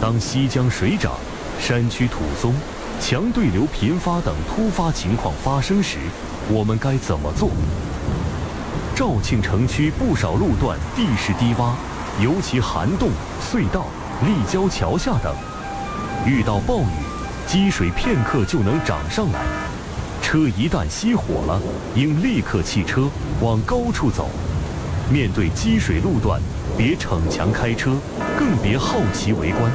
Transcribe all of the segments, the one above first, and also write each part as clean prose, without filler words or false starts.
当西江水涨、山区土松、强对流频发等突发情况发生时，我们该怎么做？肇庆城区不少路段地势低洼，尤其涵洞、隧道、立交桥下等，遇到暴雨，积水片刻就能涨上来。车一旦熄火了，应立刻弃车，往高处走。面对积水路段，别逞强开车，更别好奇围观。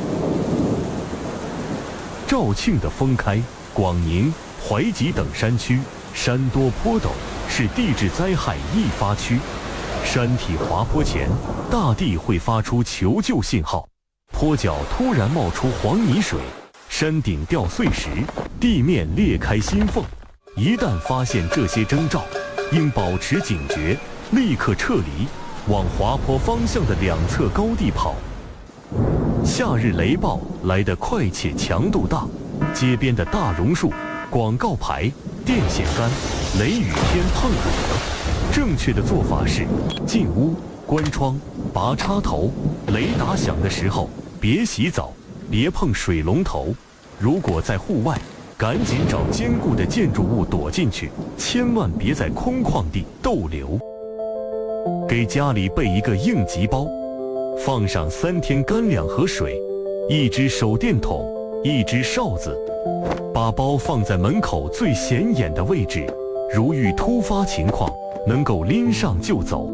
肇庆的封开、广宁、怀集等山区，山多坡陡，是地质灾害易发区。山体滑坡前，大地会发出求救信号，坡脚突然冒出黄泥水，山顶掉碎石，地面裂开心缝。一旦发现这些征兆，应保持警觉，立刻撤离，往滑坡方向的两侧高地跑。夏日雷暴来得快且强度大，街边的大榕树、广告牌、电线杆，雷雨天碰不得。正确的做法是：进屋、关窗、拔插头。雷打响的时候，别洗澡，别碰水龙头。如果在户外，赶紧找坚固的建筑物躲进去，千万别在空旷地逗留。给家里备一个应急包，放上3天干粮和水，1只手电筒，1只哨子，把包放在门口最显眼的位置，如遇突发情況，能夠拎上就走。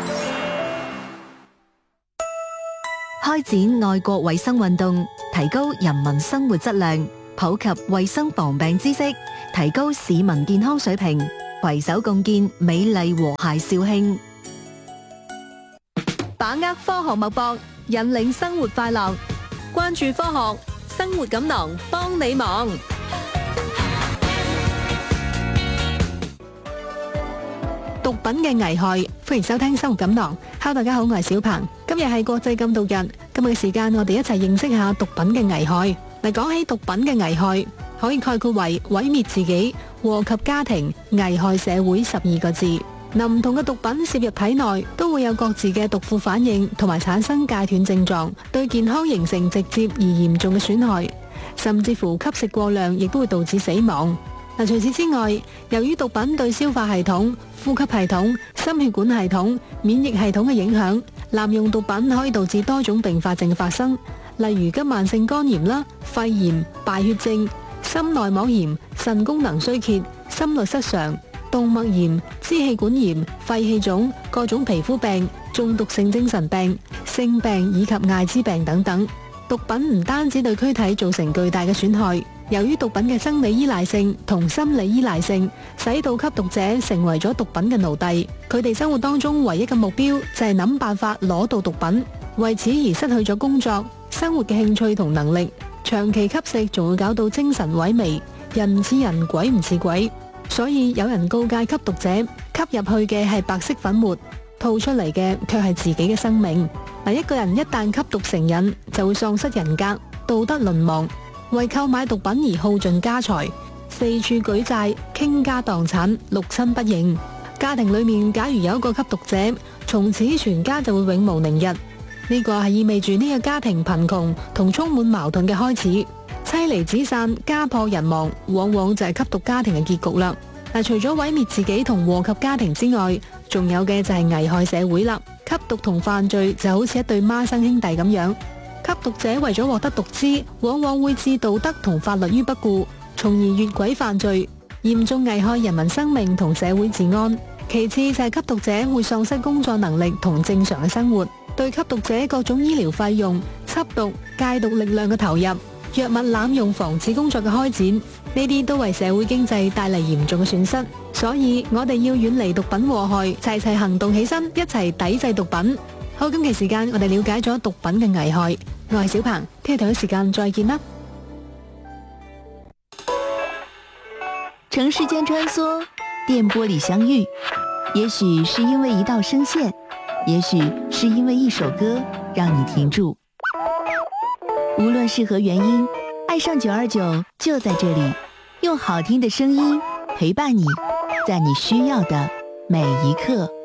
開展愛國衛生運動，提高人民生活質量，普及衛生防病知識，提高市民健康水平，攜手共建美麗和諧肇慶。把握科學脈搏，引領生活快樂。關注科學，生活錦囊幫你忙。毒品嘅危害，歡迎收聽生活錦囊。Hello， 大家好，我係小鵬。今日係國際禁毒日，今日嘅時間我哋一齊認識下毒品嘅危害。嗱，講起毒品嘅危害，可以概括為毀滅自己、禍及家庭、危害社會12個字。唔同嘅毒品攝入體內，都會有各自嘅毒副反應，同埋產生戒斷症狀，對健康形成直接而嚴重嘅損害，甚至乎吸食過量，亦都會導致死亡。嗱，除此之外，由於毒品對消化系統、呼吸系統、心血管系統、免疫系統嘅影響，濫用毒品可以導致多種併發症嘅發生，例如急慢性肝炎啦、肺炎、敗血症、心內膜炎、腎功能衰竭、心律失常、動脈炎、支氣管炎、肺氣腫、各種皮膚病、中毒性精神病、性病以及艾滋病等等。毒品唔單止對軀體造成巨大嘅損害，由於毒品嘅生理依賴性同心理依賴性，使到吸毒者成為咗毒品嘅奴隸。佢哋生活當中唯一嘅目標就係諗辦法攞到毒品，為此而失去咗工作、生活嘅興趣同能力。長期吸食仲會搞到精神萎靡，人唔似人，鬼唔似鬼。所以有人告誡吸毒者，吸入去嘅係白色粉末，吐出嚟嘅卻係自己嘅生命。一個人一旦吸毒成癮，就會喪失人格，道德淪亡，為購買毒品而耗盡家財，四處舉債，傾家蕩產，六親不認。家庭裏面假如有一個吸毒者，從此全家就會永無寧日。呢個係意味住呢個家庭貧窮同充滿矛盾嘅開始，妻離子散，家破人亡，往往就係吸毒家庭嘅結局啦。除咗毀滅自己同禍及家庭之外，仲有嘅就係危害社會啦。吸毒同犯罪就好似一對孖生兄弟咁樣，吸毒者為咗獲得毒資，往往會置道德同法律於不顧，從而越軌犯罪，嚴重危害人民生命同社會治安。其次就係吸毒者會喪失工作能力同正常嘅生活，對吸毒者各種醫療費用、緝毒、戒毒力量嘅投入、藥物濫用防治工作嘅開展，呢啲都為社會經濟帶嚟嚴重嘅損失。所以我哋要遠離毒品禍害，齊齊行動起身，一齊抵制毒品。好，今期時間我哋了解咗毒品嘅危害。我係小鵬，聽日同一時間再見啦。 城市間穿梭，電波裡相遇，也許是因為一道聲線，也許是因為一首歌讓你停住。無論是何原因，愛上929就在這裡，用好聽的聲音陪伴你，在你需要的每一刻。